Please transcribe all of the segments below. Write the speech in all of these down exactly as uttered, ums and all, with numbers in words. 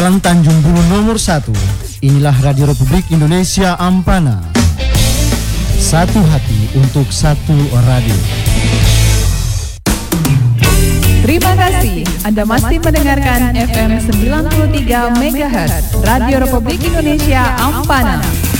Jalan Tanjung Bulu nomor satu. Inilah Radio Republik Indonesia Ampana. Satu hati untuk satu radio. Terima kasih. Anda masih mendengarkan F M sembilan puluh tiga megahertz Radio Republik Indonesia Ampana.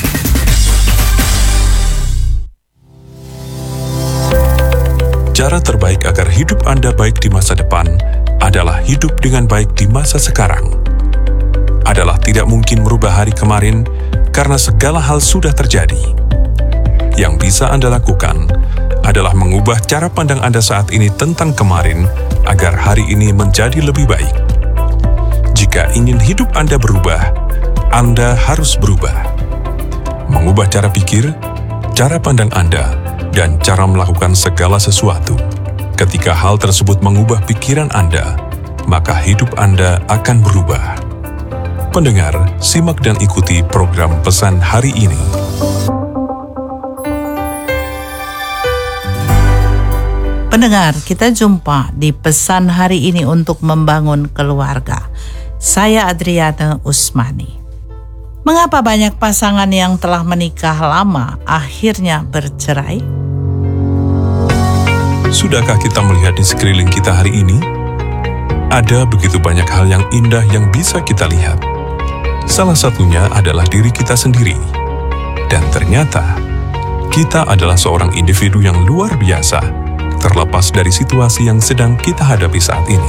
Cara terbaik agar hidup Anda baik di masa depan adalah hidup dengan baik di masa sekarang. Adalah tidak mungkin merubah hari kemarin karena segala hal sudah terjadi. Yang bisa Anda lakukan adalah mengubah cara pandang Anda saat ini tentang kemarin agar hari ini menjadi lebih baik. Jika ingin hidup Anda berubah, Anda harus berubah. Mengubah cara pikir, cara pandang Anda, dan cara melakukan segala sesuatu. Ketika hal tersebut mengubah pikiran Anda, maka hidup Anda akan berubah. Pendengar, simak dan ikuti program Pesan Hari Ini. Pendengar, kita jumpa di Pesan Hari Ini untuk membangun keluarga. Saya Adriana Usmani. Mengapa banyak pasangan yang telah menikah lama akhirnya bercerai? Sudahkah kita melihat di sekeliling kita hari ini? Ada begitu banyak hal yang indah yang bisa kita lihat. Salah satunya adalah diri kita sendiri. Dan ternyata, kita adalah seorang individu yang luar biasa, terlepas dari situasi yang sedang kita hadapi saat ini.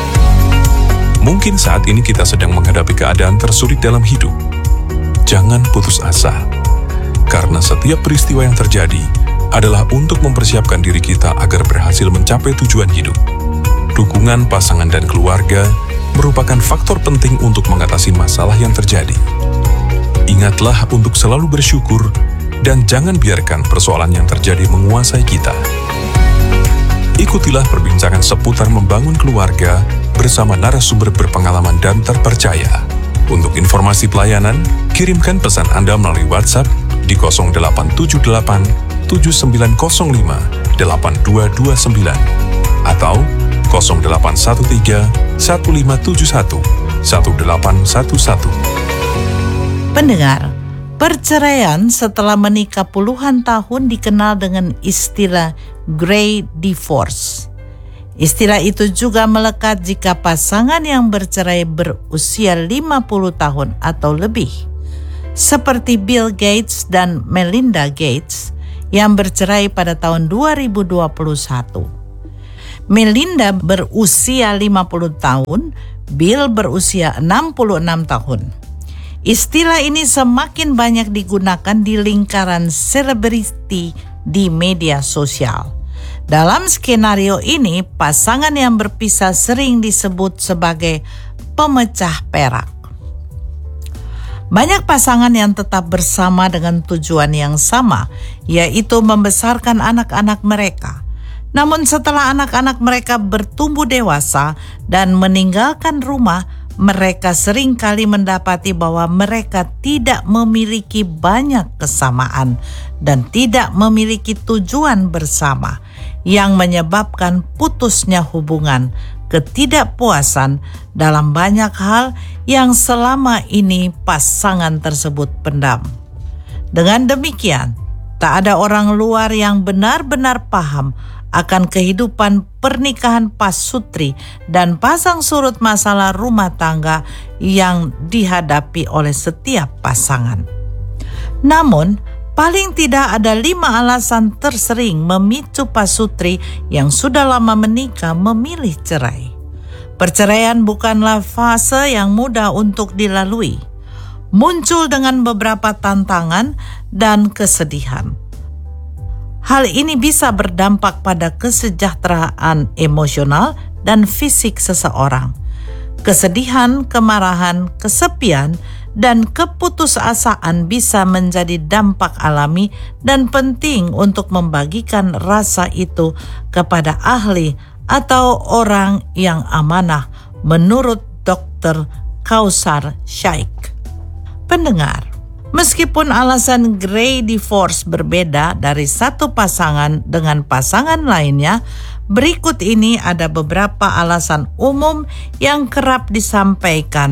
Mungkin saat ini kita sedang menghadapi keadaan tersulit dalam hidup. Jangan putus asa, karena setiap peristiwa yang terjadi adalah untuk mempersiapkan diri kita agar berhasil mencapai tujuan hidup. Dukungan pasangan dan keluarga merupakan faktor penting untuk mengatasi masalah yang terjadi. Ingatlah untuk selalu bersyukur dan jangan biarkan persoalan yang terjadi menguasai kita. Ikutilah perbincangan seputar membangun keluarga bersama narasumber berpengalaman dan terpercaya. Untuk informasi pelayanan, kirimkan pesan Anda melalui WhatsApp di nol delapan tujuh delapan tujuh sembilan nol lima delapan dua dua sembilan atau nol delapan satu tiga satu lima tujuh satu satu delapan satu satu. Pendengar, perceraian setelah menikah puluhan tahun dikenal dengan istilah grey divorce. Istilah itu juga melekat jika pasangan yang bercerai berusia lima puluh tahun atau lebih. Seperti Bill Gates dan Melinda Gates yang bercerai pada tahun dua ribu dua puluh satu. Melinda berusia lima puluh tahun, Bill berusia enam puluh enam tahun. Istilah ini semakin banyak digunakan di lingkaran selebriti di media sosial. Dalam skenario ini, pasangan yang berpisah sering disebut sebagai pemecah perak. Banyak pasangan yang tetap bersama dengan tujuan yang sama, yaitu membesarkan anak-anak mereka. Namun setelah anak-anak mereka bertumbuh dewasa dan meninggalkan rumah, mereka seringkali mendapati bahwa mereka tidak memiliki banyak kesamaan dan tidak memiliki tujuan bersama, yang menyebabkan putusnya hubungan, ketidakpuasan dalam banyak hal yang selama ini pasangan tersebut pendam. Dengan demikian, tak ada orang luar yang benar-benar paham akan kehidupan pernikahan pasutri dan pasang surut masalah rumah tangga yang dihadapi oleh setiap pasangan. Namun, paling tidak ada lima alasan tersering memicu pasutri yang sudah lama menikah memilih cerai. Perceraian bukanlah fase yang mudah untuk dilalui. Muncul dengan beberapa tantangan dan kesedihan. Hal ini bisa berdampak pada kesejahteraan emosional dan fisik seseorang. Kesedihan, kemarahan, kesepian, dan keputusasaan bisa menjadi dampak alami dan penting untuk membagikan rasa itu kepada ahli atau orang yang amanah, menurut dokter Kausar Shaikh. Pendengar, meskipun alasan grey divorce berbeda dari satu pasangan dengan pasangan lainnya, berikut ini ada beberapa alasan umum yang kerap disampaikan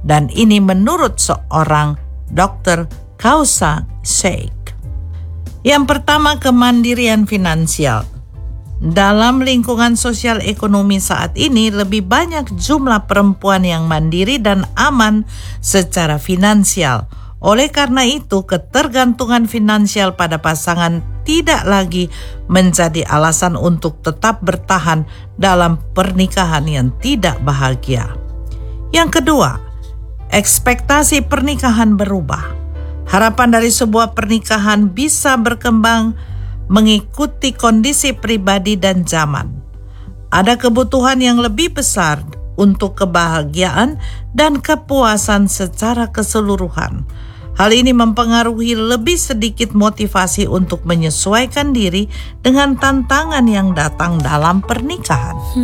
Dan ini menurut seorang dokter Kausa Sheikh. Yang pertama, kemandirian finansial. Dalam lingkungan sosial ekonomi saat ini, lebih banyak jumlah perempuan yang mandiri dan aman secara finansial. Oleh karena itu, ketergantungan finansial pada pasangan tidak lagi menjadi alasan untuk tetap bertahan dalam pernikahan yang tidak bahagia. Yang kedua, ekspektasi pernikahan berubah. Harapan dari sebuah pernikahan bisa berkembang mengikuti kondisi pribadi dan zaman. Ada kebutuhan yang lebih besar untuk kebahagiaan dan kepuasan secara keseluruhan. Hal ini mempengaruhi lebih sedikit motivasi untuk menyesuaikan diri dengan tantangan yang datang dalam pernikahan.